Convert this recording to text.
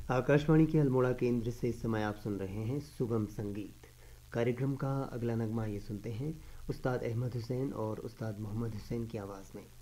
आकाशवाणी के अल्मोड़ा केंद्र से इस समय आप सुन रहे हैं सुगम संगीत। कार्यक्रम का अगला नगमा ये सुनते हैं उस्ताद अहमद हुसैन और उस्ताद मोहम्मद हुसैन की आवाज़ में।